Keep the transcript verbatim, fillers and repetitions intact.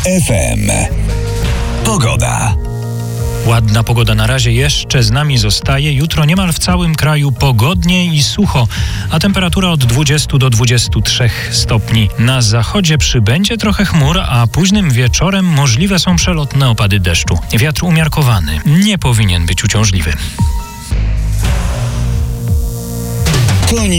F M. Pogoda. Ładna pogoda na razie jeszcze z nami zostaje. Jutro niemal w całym kraju pogodnie i sucho, a temperatura od dwudziestu do dwudziestu trzech stopni. Na zachodzie przybędzie trochę chmur, a późnym wieczorem możliwe są przelotne opady deszczu. Wiatr umiarkowany, nie powinien być uciążliwy. Koniec.